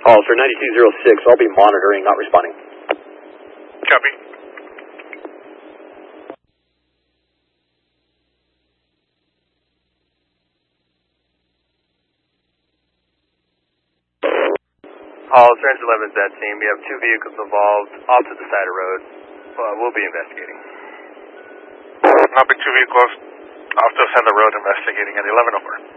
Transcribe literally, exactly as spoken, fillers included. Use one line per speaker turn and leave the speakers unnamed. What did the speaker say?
Officer ninety-two oh six, I'll be monitoring, not responding.
Copy.
Hall, Trans eleven is that team. We have two vehicles involved off to the side of the road. Uh, we'll be investigating.
Copy, two vehicles off to the side of the road investigating at eleven over.